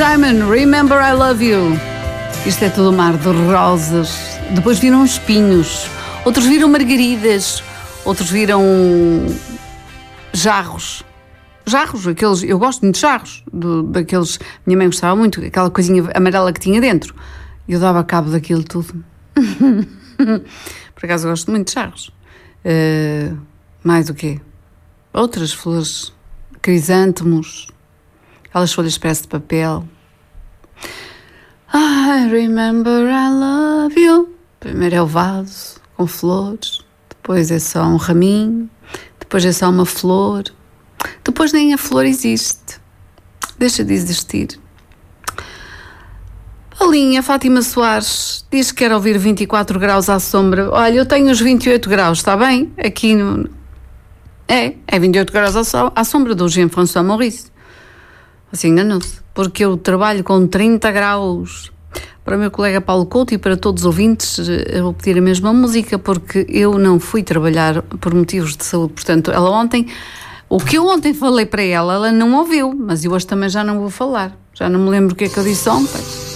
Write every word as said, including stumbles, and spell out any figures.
Simon, Remember I Love You. Isto é tudo um mar de rosas. Depois viram espinhos, outros viram margaridas, outros viram jarros. Jarros, aqueles, eu gosto muito de jarros, do, daqueles, minha mãe gostava muito, aquela coisinha amarela que tinha dentro. Eu dava cabo daquilo tudo. Por acaso eu gosto muito de jarros. Uh, mais o quê? Outras flores, crisântemos, aquelas folhas espécie de papel. I remember I love you. Primeiro é o vaso com flores, depois é só um raminho, depois é só uma flor, depois nem a flor existe, deixa de existir. A linha Fátima Soares diz que quer ouvir vinte e quatro graus à sombra. Olha, eu tenho os vinte e oito graus, está bem? Aqui no... É, é vinte e oito graus à, so... à sombra do Jean-François Maurice. Assim enganou-se, porque eu trabalho com trinta graus. Para o meu colega Paulo Couto e para todos os ouvintes, eu vou pedir a mesma música, porque eu não fui trabalhar por motivos de saúde. Portanto, ela ontem, o que eu ontem falei para ela, ela não ouviu, mas eu hoje também já não vou falar. Já não me lembro o que é que eu disse ontem.